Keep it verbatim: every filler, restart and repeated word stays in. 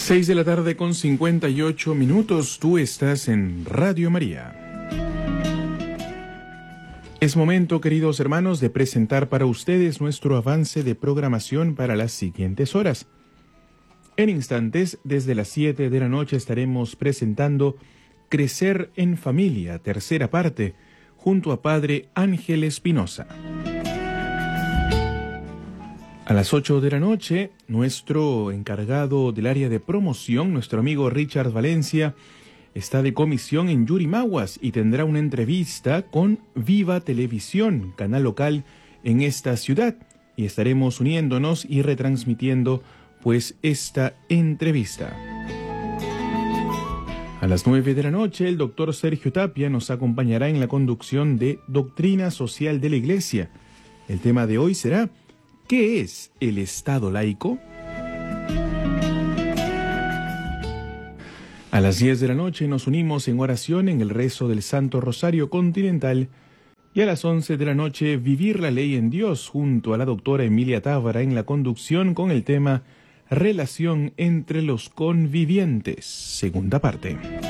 Seis de la tarde con cincuenta y ocho minutos, tú estás en Radio María. Es momento, queridos hermanos, de presentar para ustedes nuestro avance de programación para las siguientes horas. En instantes, desde las siete de la noche estaremos presentando Crecer en Familia, tercera parte, junto a Padre Ángel Espinosa. A las ocho de la noche, nuestro encargado del área de promoción, nuestro amigo Richard Valencia, está de comisión en Yurimaguas y tendrá una entrevista con Viva Televisión, canal local en esta ciudad. Y estaremos uniéndonos y retransmitiendo pues esta entrevista. A las nueve de la noche, el doctor Sergio Tapia nos acompañará en la conducción de Doctrina Social de la Iglesia. El tema de hoy será: ¿qué es el Estado laico? A las diez de la noche nos unimos en oración en el rezo del Santo Rosario Continental y a las once de la noche Vivir la Ley en Dios junto a la doctora Emilia Tábara en la conducción con el tema Relación entre los convivientes, segunda parte.